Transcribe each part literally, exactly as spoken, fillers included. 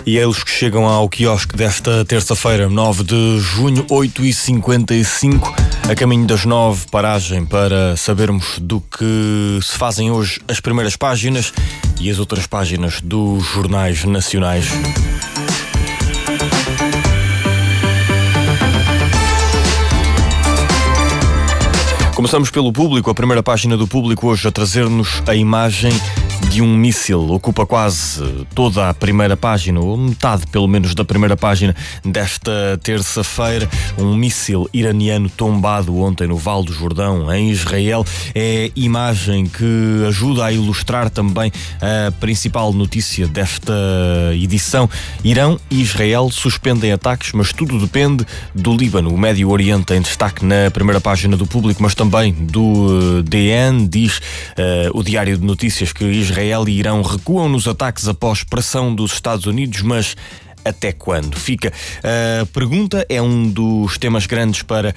E eles que chegam ao quiosque desta terça-feira, nove de junho, oito e cinquenta e cinco, a caminho das nove, paragem para sabermos do que se fazem hoje as primeiras páginas e as outras páginas dos jornais nacionais. Começamos pelo Público, a primeira página do Público hoje a trazer-nos a imagem de um míssil. Ocupa quase toda a primeira página, ou metade pelo menos da primeira página desta terça-feira. Um míssil iraniano tombado ontem no Vale do Jordão, em Israel. É imagem que ajuda a ilustrar também a principal notícia desta edição. Irão e Israel suspendem ataques, mas tudo depende do Líbano. O Médio Oriente em destaque na primeira página do Público, mas também do D N. Diz uh, o Diário de Notícias que Israel e Irão recuam nos ataques após pressão dos Estados Unidos, mas até quando? Fica a pergunta, é um dos temas grandes para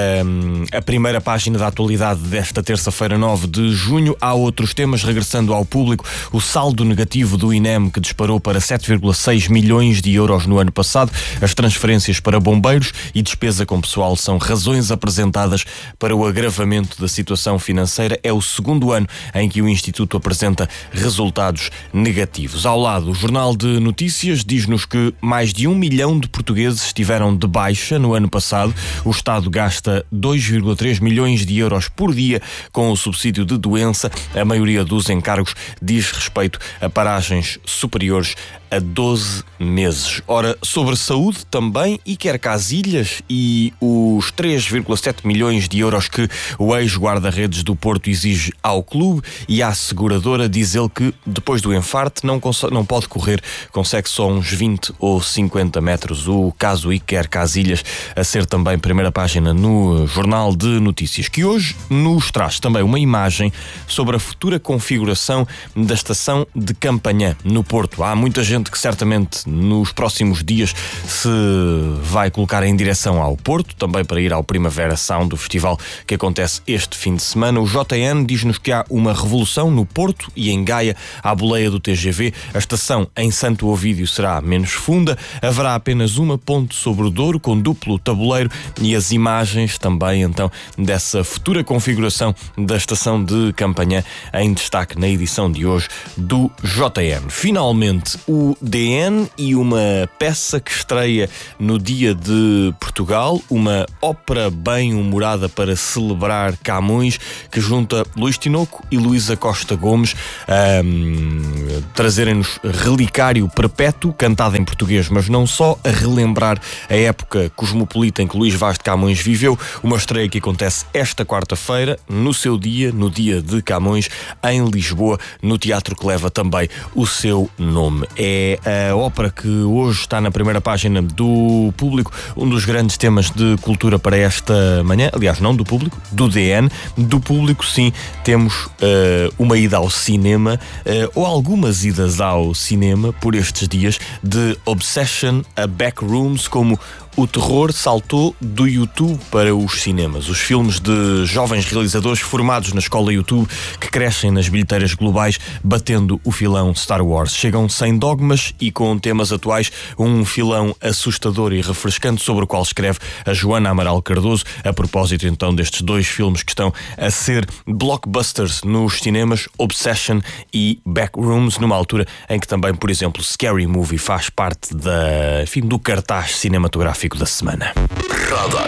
um, a primeira página da atualidade desta terça-feira, nove de junho. Há outros temas, regressando ao Público, o saldo negativo do INEM, que disparou para sete vírgula seis milhões de euros no ano passado. As transferências para bombeiros e despesa com pessoal são razões apresentadas para o agravamento da situação financeira. É o segundo ano em que o Instituto apresenta resultados negativos. Ao lado, o Jornal de Notícias diz-nos que mais de um milhão de portugueses estiveram de baixa no ano passado. O Estado gasta dois vírgula três milhões de euros por dia com o subsídio de doença. A maioria dos encargos diz respeito a paragens superiores a doze meses. Ora, sobre saúde também, Iker Casillas e os três vírgula sete milhões de euros que o ex-guarda-redes do Porto exige ao clube, e à seguradora diz ele que depois do enfarte não, não pode correr, consegue só uns vinte ou cinquenta metros. O caso Iker Casillas a ser também primeira página no Jornal de Notícias, que hoje nos traz também uma imagem sobre a futura configuração da estação de Campanhã no Porto. Há muita gente que certamente nos próximos dias se vai colocar em direção ao Porto, também para ir ao Primavera Sound, o festival que acontece este fim de semana. O J N diz-nos que há uma revolução no Porto e em Gaia, à boleia do T G V. A estação em Santo Ovídio será menos funda, haverá apenas uma ponte sobre o Douro com duplo tabuleiro, e as imagens também então dessa futura configuração da estação de Campanhã em destaque na edição de hoje do J N. Finalmente, o D N e uma peça que estreia no Dia de Portugal, uma ópera bem-humorada para celebrar Camões, que junta Luís Tinoco e Luísa Costa Gomes a um, trazerem-nos Relicário Perpétuo, cantado em português, mas não só, a relembrar a época cosmopolita em que Luís Vaz de Camões viveu. Uma estreia que acontece esta quarta-feira, no seu dia, no Dia de Camões, em Lisboa, no teatro que leva também o seu nome. É a ópera que hoje está na primeira página do Público, um dos grandes temas de cultura para esta manhã. Aliás, não do Público, do D N. Do Público, sim, temos uh, uma ida ao cinema, uh, ou algumas idas ao cinema por estes dias, de Obsession a Backrooms, como o terror saltou do YouTube para os cinemas. Os filmes de jovens realizadores formados na escola YouTube que crescem nas bilheteiras globais, batendo o filão Star Wars. Chegam sem dogmas e com temas atuais, um filão assustador e refrescante, sobre o qual escreve a Joana Amaral Cardoso, a propósito então destes dois filmes que estão a ser blockbusters nos cinemas, Obsession e Backrooms, numa altura em que também, por exemplo, Scary Movie faz parte da, enfim, do cartaz cinematográfico da semana. Radar.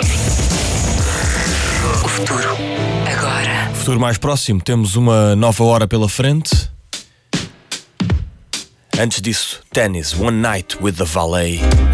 O futuro agora. Futuro mais próximo, temos uma nova hora pela frente. Antes disso, Tennis, One Night with the Valet.